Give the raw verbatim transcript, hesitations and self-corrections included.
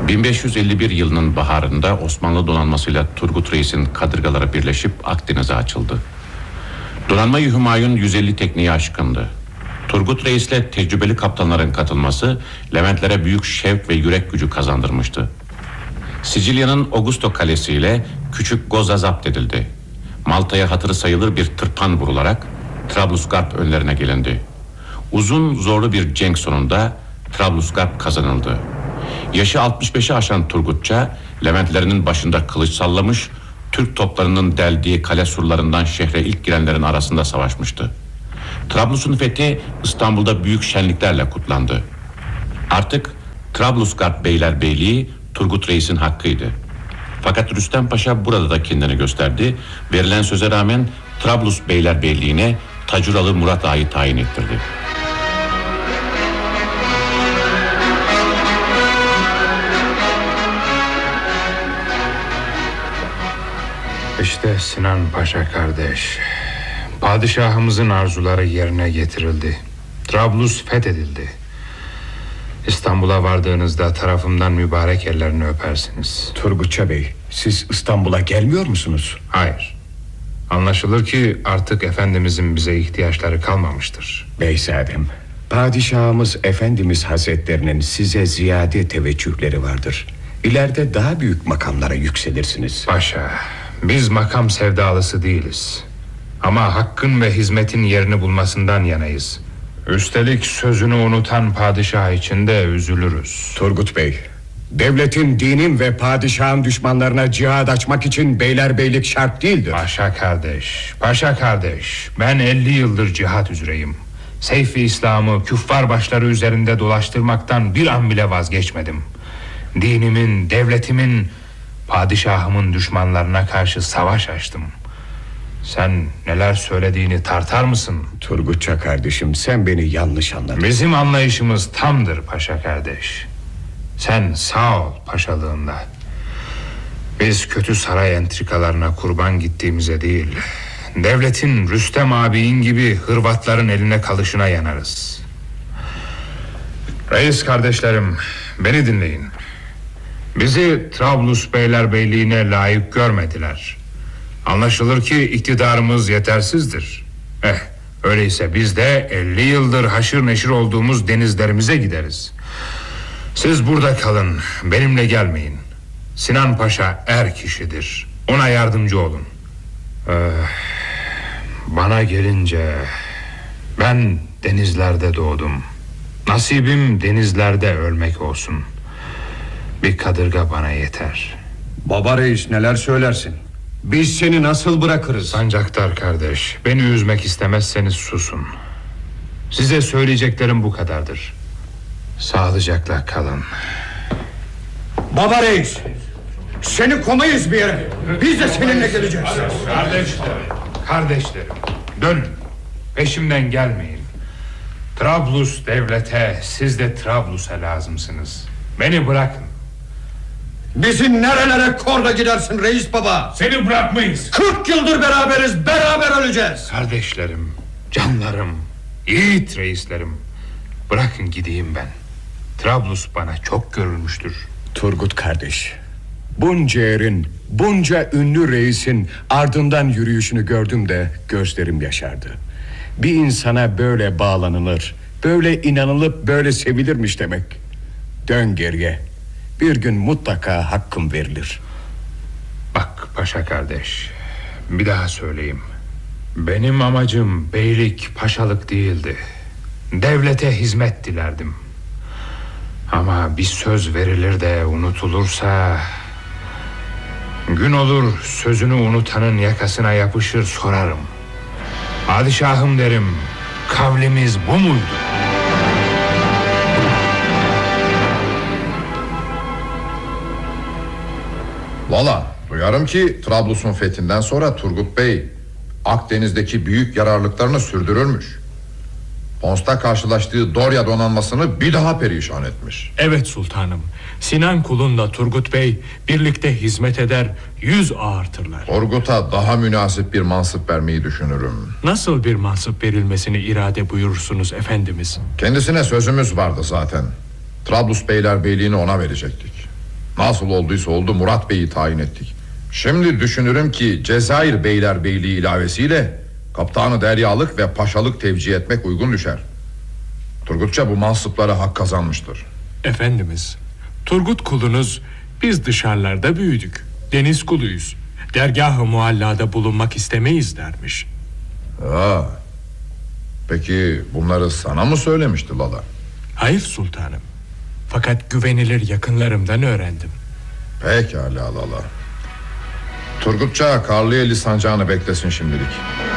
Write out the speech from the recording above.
bin beş yüz elli bir yılının baharında Osmanlı donanmasıyla Turgut Reis'in kadırgaları birleşip Akdeniz'e açıldı. Donanma-i Hümayun yüz elli tekniği aşkındı. Turgut Reis'le tecrübeli kaptanların katılması Leventlere büyük şevk ve yürek gücü kazandırmıştı. Sicilya'nın Augusto Kalesi ile Küçük Goza zapt edildi. Malta'ya hatırı sayılır bir tırpan vurularak Trablusgarp önlerine gelindi. Uzun zorlu bir cenk sonunda Trablusgarp kazanıldı. Yaşı altmış beşi aşan Turgutça Leventlerinin başında kılıç sallamış, Türk toplarının deldiği kale surlarından şehre ilk girenlerin arasında savaşmıştı. Trablus'un fethi İstanbul'da büyük şenliklerle kutlandı. Artık Trablusgarp Beylerbeyliği Turgut Reis'in hakkıydı. Fakat Rüstem Paşa burada da kendini gösterdi. Verilen söze rağmen Trablus Beylerbeyliğine Tacuralı Murat Ağa'yı tayin ettirdi. İşte Sinan Paşa kardeş. Padişahımızın arzuları yerine getirildi. Trablus fethedildi. İstanbul'a vardığınızda tarafımdan mübarek ellerini öpersiniz. Turgutça Bey, siz İstanbul'a gelmiyor musunuz? Hayır. Anlaşılır ki artık Efendimizin bize ihtiyaçları kalmamıştır. Beyzadem, padişahımız Efendimiz Hazretlerinin size ziyade teveccühleri vardır. İleride daha büyük makamlara yükselirsiniz. Paşa, biz makam sevdalısı değiliz. Ama hakkın ve hizmetin yerini bulmasından yanayız. Üstelik sözünü unutan padişah için de üzülürüz. Turgut Bey, devletin, dinin ve padişahın düşmanlarına cihad açmak için beylerbeylik şart değildir. Paşa kardeş, paşa kardeş, ben elli yıldır cihat üzereyim. Seyf-i İslam'ı küffar başları üzerinde dolaştırmaktan bir an bile vazgeçmedim. Dinimin, devletimin, padişahımın düşmanlarına karşı savaş açtım. Sen neler söylediğini tartar mısın? Turgutça kardeşim, sen beni yanlış anladın. Bizim anlayışımız tamdır paşa kardeş. Sen sağ ol paşalığında. Biz kötü saray entrikalarına kurban gittiğimize değil, devletin Rüstem ağabeyin gibi Hırvatların eline kalışına yanarız. Reis kardeşlerim, beni dinleyin. Bizi Trablus Beylerbeyliğine layık görmediler. Anlaşılır ki iktidarımız yetersizdir. Eh, öyleyse biz de elli yıldır haşır neşir olduğumuz denizlerimize gideriz. Siz burada kalın, benimle gelmeyin. Sinan Paşa er kişidir, ona yardımcı olun. Ee, Bana gelince, ben denizlerde doğdum. Nasibim denizlerde ölmek olsun. Bir kadırga bana yeter. Baba reis, neler söylersin? Biz seni nasıl bırakırız? Sancaktar kardeş, beni üzmek istemezseniz susun. Size söyleyeceklerim bu kadardır. Sağlıcakla kalın. Baba reis, seni komayız bir yere. Biz de seninle geleceğiz. Kardeşlerim, kardeşlerim, dönün. Peşimden gelmeyin. Trablus devlete, siz de Trablus'a lazımsınız. Beni bırakın. Bizi nerelere korla gidersin reis baba? Seni bırakmayız. Kırk yıldır beraberiz, beraber öleceğiz. Kardeşlerim, canlarım, yiğit reislerim, bırakın gideyim ben. Trablus bana çok görülmüştür. Turgut kardeş, bunca erin, bunca ünlü reisin ardından yürüyüşünü gördüm de gözlerim yaşardı. Bir insana böyle bağlanılır, böyle inanılıp böyle sevilirmiş demek. Dön geriye. Bir gün mutlaka hakkım verilir. Bak paşa kardeş, bir daha söyleyeyim. Benim amacım beylik, paşalık değildi. Devlete hizmet dilerdim. Ama bir söz verilir de unutulursa, gün olur sözünü unutanın yakasına yapışır sorarım. Padişahım derim, kavlimiz bu muydu? Valla duyarım ki Trablus'un fethinden sonra Turgut Bey Akdeniz'deki büyük yararlıklarını sürdürürmüş. Pons'ta karşılaştığı Dorya donanmasını bir daha perişan etmiş. Evet sultanım, Sinan Kulun'la Turgut Bey birlikte hizmet eder, yüz ağırtırlar. Turgut'a daha münasip bir mansıp vermeyi düşünürüm. Nasıl bir mansıp verilmesini irade buyurursunuz efendimiz? Kendisine sözümüz vardı zaten. Trablus Beylerbeyliğini ona verecektik. Nasıl olduysa oldu, Murat Bey'i tayin ettik. Şimdi düşünürüm ki Cezayir Beylerbeyliği ilavesiyle kaptanı deryalık ve paşalık tevcih etmek uygun düşer. Turgutça bu mansıplara hak kazanmıştır. Efendimiz, Turgut kulunuz, biz dışarılarda büyüdük, deniz kuluyuz, dergah-ı muallada bulunmak istemeyiz dermiş. Aa, peki bunları sana mı söylemişti Lala? Hayır sultanım, fakat güvenilir yakınlarımdan öğrendim. Pekala Lala. Turgutça Karlıyeli sancağını beklesin şimdilik.